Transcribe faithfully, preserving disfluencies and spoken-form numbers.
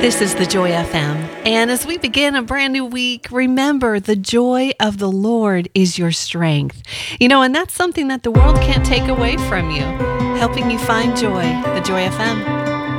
This is the Joy F M. And as we begin a brand new week, remember the joy of the Lord is your strength. You know, and that's something that the world can't take away from you. Helping you find joy, the Joy F M.